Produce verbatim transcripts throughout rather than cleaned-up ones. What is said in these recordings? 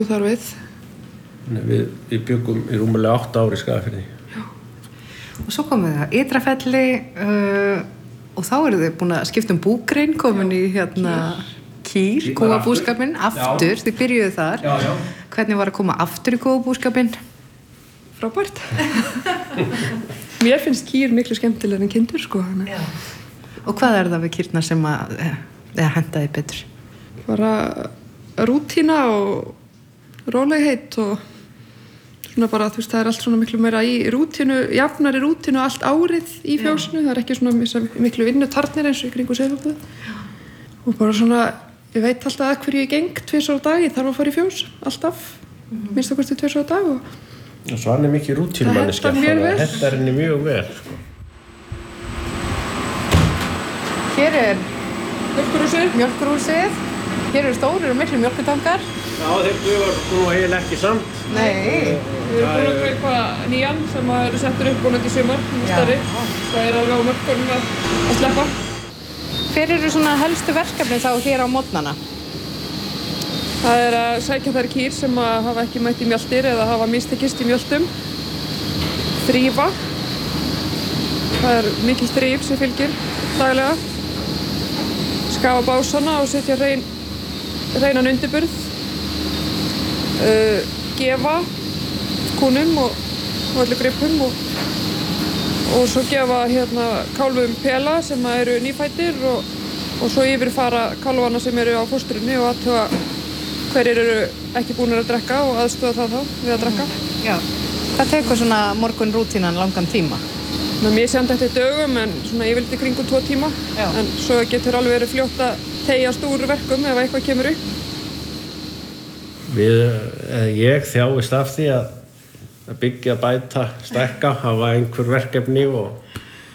þar við. Við, við byggum í rúmulega átta ári í Skagafirði. Já. Og svo komum við að Ytrafelli uh, og þá eru þið búin að skipta um búgrein, komin í hérna kýr, kúabúskapinn, aftur, þið byrjuðu þar. Já, já. Hvernig var að koma aftur í kúabúskapinn? Frábært. Mér finnst kýr miklu skemmtilegri en kindur, sko. Já. Og hvað er það við kýrnar sem að, eða hentaði betur? Bara rútína og rólegheit og svona bara, þú veist, það er allt svona miklu meira í rútínu, jafnari rútínu allt árið í fjósinu, það er ekki svona miklu vinnutarnir eins og í kringu Sauðárkrók. Og bara svona, ég veit alltaf að hverju ég geng tvisvar á dag, ég þarf að fara í fjós, alltaf, mm-hmm. minnst okkur til tvisvar á dag og... Og svo hann er mikið rútínumanneskja, það hentar henni mjög vel, sko. Hér er mjólkurhúsið. Mjólkurhúsið. Hér eru stórir og miklu mjólkurtankar. Já, þeir dugar nú eiginlega ekki samt. Nei. Við erum búin að kaupa nýjan sem eru settur upp búin í sumar, stærri. Það er alveg á mörkunum að, að sleppa. Hver eru svona helstu verkefni þá hér á morgnana? Það er að sækja þær kýr sem að hafa ekki mætt í mjöltir eða hafa mistekist í mjöltum. Þrífa. Það er mikil þríf sem fylgir daglega. Skafa básana og setja hrein, hreinan undirburð. Uh, gefa kúnum og, og öllu gripum og, og svo gefa hérna kálfum pela sem eru nýfæddir og, og svo yfirfara kálfana sem eru á fóstrunni og athuga hverjir eru ekki búnir að drekka og aðstoða það þá við að drekka. Já. Hvað tekur svona morgun rútínan langan tíma? Ná, mér sendi eftir dögum en svona yfirleitt í kringum tvo tíma. Já. En svo getur alveg verið fljótt að teygjast úr verkum ef eitthvað kemur upp. Við, ég þjáist af því að, að byggja, bæta, stækka, hafa einhver verkefni og,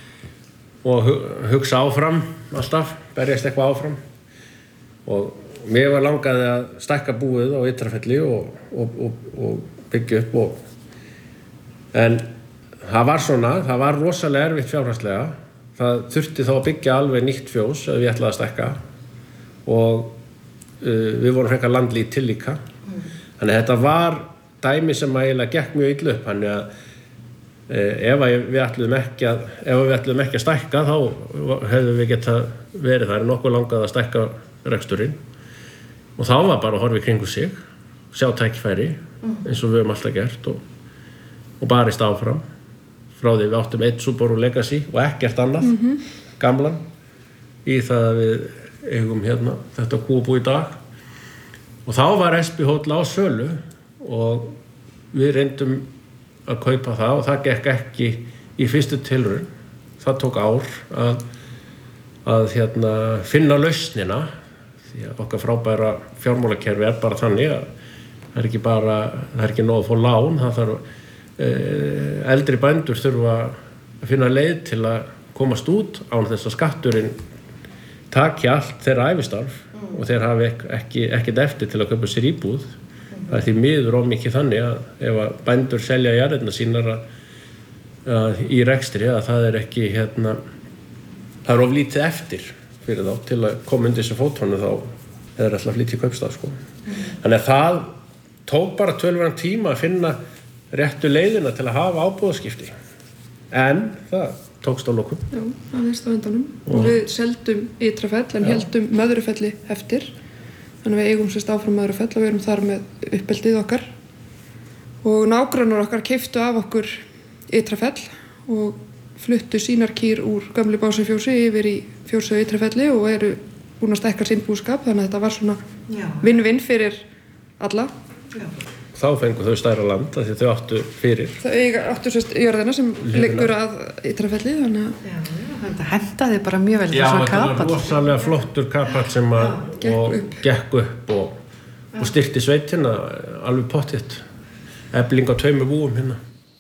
og hugsa áfram alltaf, berjast eitthvað áfram. Og mér var langaði að stækka búið á Ytrafelli og, og, og, og byggja upp. Og, en það var svona, það var rosalega erfitt fjárhagslega. Það þurfti þá að byggja alveg nýtt fjós ef ég ætlaði að stækka. Og uh, við vorum frekar landlítil líka. Þannig að þetta var dæmi sem eiginlega gekk mjög illa upp. Þannig að eh, ef við ætluðum ekki að, ef við ætluðum ekki að stækka þá hefðum við geta verið þar nokkuð langað að stækka reksturinn. Og þá var bara að horfa í kringu sig, sjá tækifæri eins og við höfum alltaf gert og, og barist áfram. Frá því við áttum einn Subaru Legacy og ekkert annað, mm-hmm. gamlan, í það að við eigum hérna þetta kúabú í dag. Og þá var Espihóll á sölu og við reyndum að kaupa það og það gekk ekki í fyrstu tilraun. Það tók ár að, að hérna, finna lausnina því að okkar frábæra fjármálakerfi er bara þannig að það er ekki bara, það er ekki nóg að fá lán, það þarf eh, eldri bændur þurfa að finna leið til að komast út án þess að skatturinn taki allt þeirra ævistarf og þeir hafi ekki, ekkert eftir til að kaupa sér íbúð. Það er því miður of mikið þannig að ef að bændur selja jarðirnar sínar að, að í rekstri að það er ekki hérna, það er of lítið eftir fyrir þá til að koma undir þessu fótrónu þá eða alltaf að flytja í kaupstað sko. Þannig að það tók bara töluverðan tíma að finna réttu leiðina til að hafa ábúðaskipti. En það tókst á lokum. Já, það veist á endanum. Og, og við seldum Ytrafell en heldum Möðrufelli eftir. Þannig við eigum sérst áfram Möðrufell og við erum þar með uppeldið okkar. Og nágrannar okkar keyptu af okkur Ytrafell og fluttu sínar kýr úr gömlu básafjósi yfir í fjósið Ytrafelli og eru búin að stækka sinn búskap. Þannig að þetta var svona vinn-vinn fyrir alla. Já. Þá fengu þau stærra land af því þau áttu fyrir. Þau áttu sérst jörðina sem liggur að Ytrafelli, þannig að... Já, þetta hentaði bara mjög vel Já, þetta var rosalega flottur kapall sem að gekk og upp, gekk upp og, og styrkti sveitina alveg pottitt. Efling á tveimur búum hérna.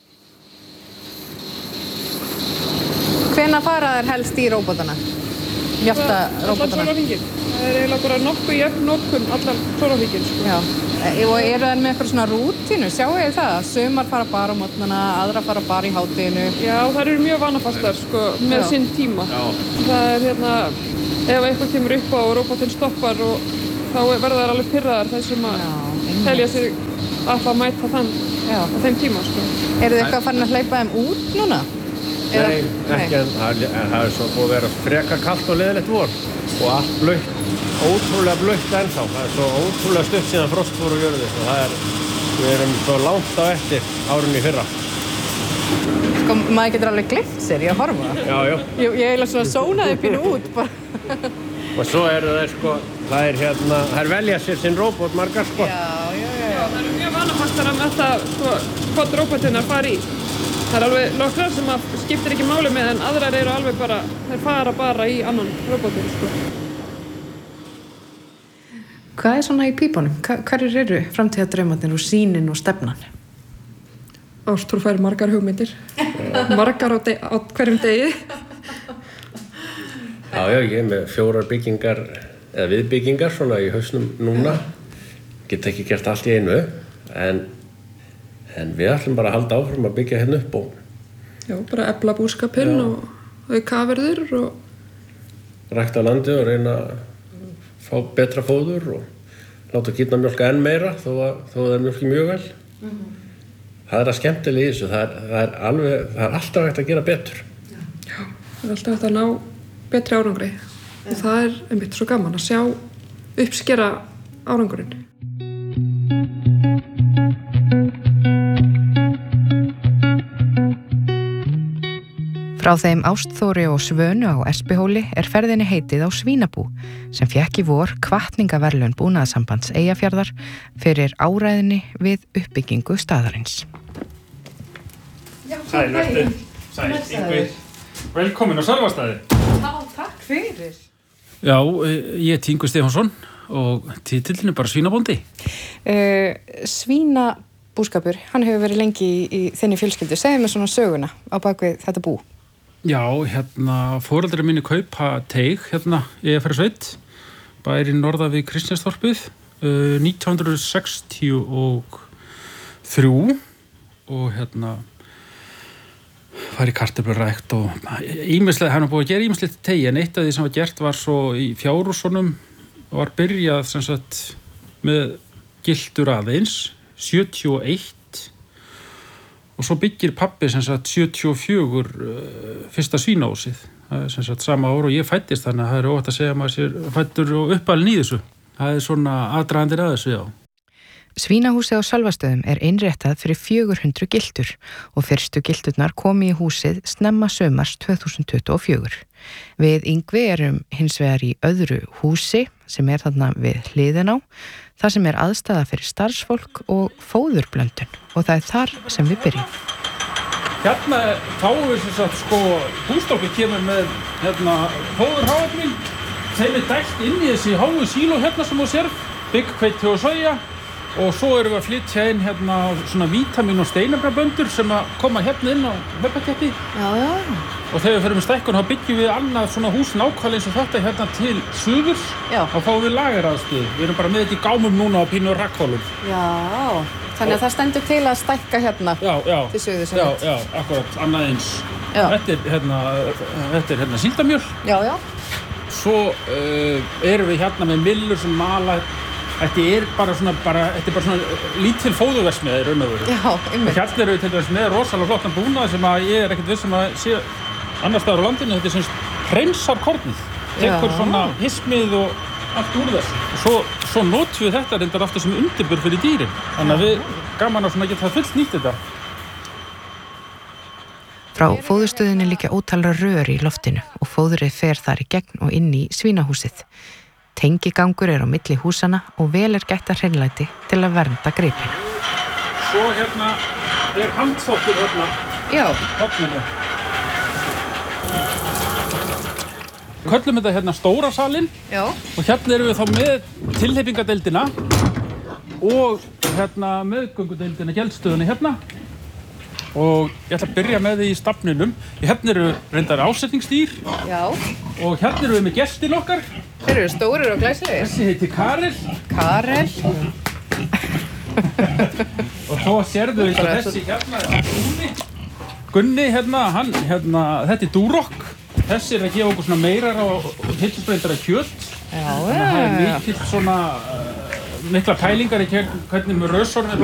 Hvenær fara þær helst í róbotana? Jafta róbotana? Allan sólarhringinn. Það er eiginlega bara nokkuð jöfn notkun allan sólarhringinn, sko. Já. Og eru þær með eitthvað svona rútínu? Sjáu þið það? Sumar fara bara á morgnana, aðra fara bara í hádeginu. Já, þær eru mjög vanafastar, sko, með Já. Sinn tíma. Já. Það er hérna, ef eitthvað kemur upp á og róbotinn stoppar og þá verða þær alveg pirraðar þar sem að telja sig alltaf að mæta þann Já. á þeim tíma, sko. Eru þið eitthvað farin að hleypa þeim út núna? Eða- Nei, ekki en það er- en það er svo búið að vera frekar kalt og leðilegt vor og allt blautt, ótrúlega blautt ennþá. Það er svo ótrúlega stutt síðan frost fór á jörðu og það er, við erum svo langt á eftir árunni í fyrra. Sko, maður getur alveg gleymt sér í að horfa. Já, já. Ég, ég eiginlega svona sónaði pínu út bara. Og svo eru það sko, það er hérna, það er velja sér sinn róbot margar sko. Já, já, já. Já, það eru mjög vanafastara með það, sko, hvort róbotinnar fara í. Það er alveg nokkrar sem að skiptir ekki máli með en aðrar eru alveg bara, þeir fara bara í annan róbotin, sko. Hvað er svona í pípunum? Hva- Hverjir eru framtíðardraumarnir og sýnin og stefnan? Ástrú fær margar hugmyndir, margar á, de- á hverjum degi. Já, já, ég er með fjórar byggingar, eða viðbyggingar svona í hausnum núna. Get ekki gert allt í einu, en, en við ætlum bara að halda áfram að byggja hérna upp og Já, bara efla búskapinn Já. og auka afurðir og rækta landið og reyna að fá betra fóður og láta kýrna mjólka enn meira þó að, þó að það er mjólki mjög vel. Það er að skemmtilega í þessu, það er, það er, alveg, það er alltaf hægt að gera betur. það er alltaf hægt að ná betri árangri. Og það er einmitt svo gaman að sjá uppskera árangurinn. Frá þeim Ástþóri og Svönu á Espihóli er ferðinni heitið á Svínabú sem fékk í vor hvatningaverðlaun Búnaðarsambands Eyjafjarðar fyrir áræðinni við uppbyggingu staðarins. Sæl, vertu. Sæl, Ingvi. Velkomin á Sölvastaði. Já, takk fyrir. Já, ég er Tingu Stefánsson og titillin er bara Svínabóndi. Uh, svínabúskapur, hann hefur verið lengi í, í þinni fjölskyldu. Segðu mér svona söguna á bakvið þetta bú. Já, hérna, foreldrar minni kaupa teig, hérna, ég er fyrir sveit, bæri norða við Kristjánsþorpið, uh, nítján hundruð sextíu og þrjú og hérna, fær í kartöflurækt og ímislega, hann var búið að gera ímislegt teigi, en eitt af því sem var gert var svo í Fjárhúsunum, var byrjað sem sagt með gildur aðeins, sjötíu og eitt, og svo byggir pabbi sem sagt sjötíu og fjögur uh, fyrsta svínahúsið. Það er sem sagt sama ár og ég fættist, þannig að það er óvægt að segja að maður sér fættur og uppalinn í þessu. Það er svona aðdragandir að þessu, já. Svínahúsið á Sölvastöðum er innréttað fyrir fjögur hundruð gildur og fyrstu gildurnar komi í húsið snemma sömars tvö þúsund tuttugu og fjögur. Við Ingvi erum hins vegar í öðru húsi sem er þarna við hliðin á, þar sem er aðstaða fyrir starfsfólk og fóðurblöndun og það er þar sem við byrjum. Hérna fáum við sem sagt sko, hússtólpi kemur með hérna fóðurháefnin, þeim er dælt inn í þessi háu síló hérna sem þú sér, byggkveiti og soja. Og svo erum við að flytja inn hérna svona vítamín- og steinabraböndur sem að koma hérna inn á hlaupaketti. Já, já. Og þegar við fyrir með stækkun þá byggjum við annað svona hús nákvæmlega eins og þetta hérna til suðurs. Já. Þá fáum við lageraðstöðu. Við erum bara með þetta í gámum núna á pínu rakkhólum. Já, þannig að það stendur til að stækka hérna Já, já. til suðu sem Já, þetta. já, akkurat, annað eins. Já. Þetta er hérna, þetta er hérna síldamjöl. Já, já. Svo uh, erum við hérna með myllur sem mala. Þetta er bara svona, bara, þetta er bara svona lítil fóðurverksmiðja í raun og veru. Já, Og einmitt. hérna eru við til dæmis með rosalega flottan búnað sem að ég er ekkert viss um að sé annar staðar á landinu. Þetta er sem hreinsar kornið. Tekur Já. svona hismið og allt úr þessu. Og svo, svo notum við þetta reyndar aftur sem undirbur fyrir dýrin. Þannig að við gaman að svona geta fullt nýtt þetta. Frá fóðurstöðinni líka ótalra rör í loftinu og fóðrið fer þar í gegn og inn í svínahúsið. Tengigangur er á milli húsana og vel er gætt að hreinlæti til að vernda gripin. Svo hérna er handþvottur hérna. Já. Hotninu. Köllum þetta hérna stóra salinn. Já. Og hérna erum við þá með tilhleypingadeildina og hérna meðgöngudeildina, gjaldstöðunni hérna. Og ég ætla að byrja með því í stafninum. Hérna eru reyndar ásetningsdýr. Já. Og hérna eru við með gestin okkar. Þeir eru stórir og glæsilegir. Þessi heitir Karel. Karel. Og svo sérðu við að þessi hérna er Gunni. Gunni hérna, hann, hérna, þetta er Dúrokk. Þessi er að gefa okkur svona meirar og hilsbreyndara kjöt. Já, Þannig að það er mikill svona uh, mikla pælingar í hvernig með rössorm er